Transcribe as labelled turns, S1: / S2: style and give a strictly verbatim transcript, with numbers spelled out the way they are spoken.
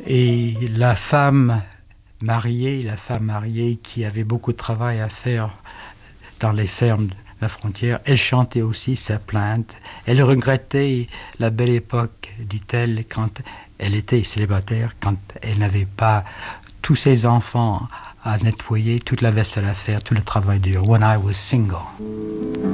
S1: Et la femme mariée, la femme mariée qui avait beaucoup de travail à faire dans les fermes de la frontière, elle chantait aussi sa plainte. Elle regrettait la belle époque, dit-elle, quand elle était célibataire, quand elle n'avait pas tous ses enfants à nettoyer, toute la vaisselle à faire, tout le travail dur. When I was single.